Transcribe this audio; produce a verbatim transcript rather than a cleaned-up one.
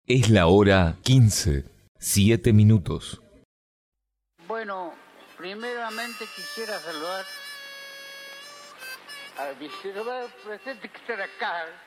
Es la hora quince, siete minutos. Bueno, primeramente quisiera saludar al vicepresidente que está acá,